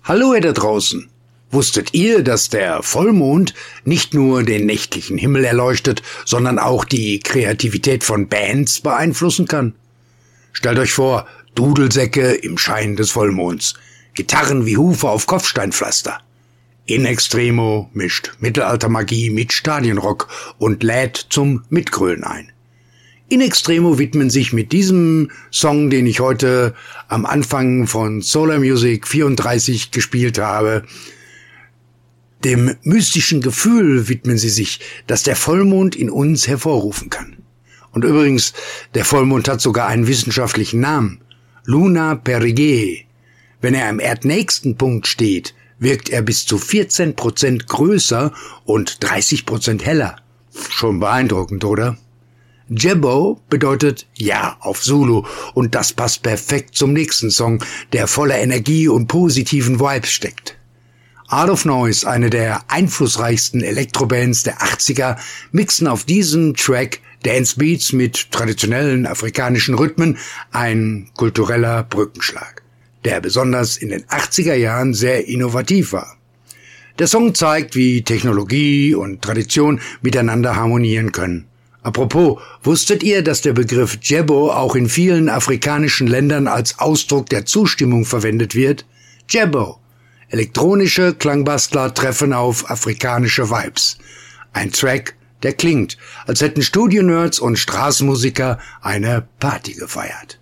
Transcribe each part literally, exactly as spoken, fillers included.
Hallo ihr da draußen! Wusstet ihr, dass der Vollmond nicht nur den nächtlichen Himmel erleuchtet, sondern auch die Kreativität von Bands beeinflussen kann? Stellt euch vor, Dudelsäcke im Schein des Vollmonds, Gitarren wie Hufe auf Kopfsteinpflaster. In Extremo mischt Mittelaltermagie mit Stadionrock und lädt zum Mitgrölen ein. In Extremo widmen sich mit diesem Song, den ich heute am Anfang von Solar Music vierunddreißig gespielt habe, dem mystischen Gefühl widmen sie sich, das der Vollmond in uns hervorrufen kann. Und übrigens, der Vollmond hat sogar einen wissenschaftlichen Namen, Luna Perigee. Wenn er am erdnächsten Punkt steht, wirkt er bis zu vierzehn Prozent größer und dreißig Prozent heller. Schon beeindruckend, oder? Jebbo bedeutet Ja auf Zulu und das passt perfekt zum nächsten Song, der voller Energie und positiven Vibes steckt. Art of Noise, eine der einflussreichsten Elektrobands der achtziger, mixen auf diesem Track Dance Beats mit traditionellen afrikanischen Rhythmen, ein kultureller Brückenschlag, der besonders in den achtziger Jahren sehr innovativ war. Der Song zeigt, wie Technologie und Tradition miteinander harmonieren können. Apropos, wusstet ihr, dass der Begriff Jebbo auch in vielen afrikanischen Ländern als Ausdruck der Zustimmung verwendet wird? Jebbo. Elektronische Klangbastler treffen auf afrikanische Vibes. Ein Track, der klingt, als hätten Studio-Nerds und Straßenmusiker eine Party gefeiert.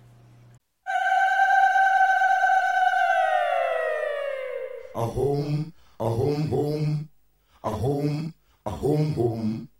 A home, a home, home, a home, a home, home.